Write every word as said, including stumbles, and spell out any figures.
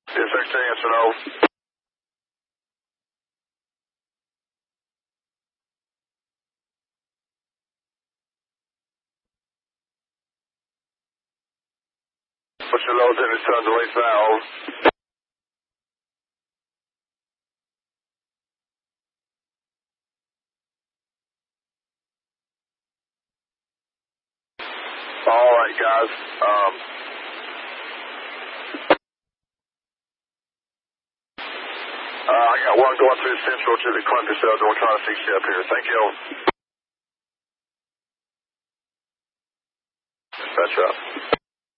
Yes, sir, stay answer, no. Put your loads in his son's release valve. All right, guys. Um, uh, I got one going through Central to the Clinton cells, and we're trying to fix you up here. Thank you. That's right.